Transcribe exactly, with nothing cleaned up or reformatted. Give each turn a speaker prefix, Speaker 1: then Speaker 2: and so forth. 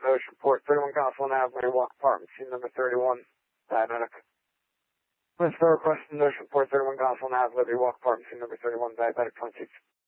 Speaker 1: Notice report thirty-one Gospel Ave, Mary Walk Apartment, scene number thirty-one, diabetic. Let's go request notice report thirty-one Gospel Ave, Liberty Walk Apartment, scene number thirty-one, diabetic, twenty-six.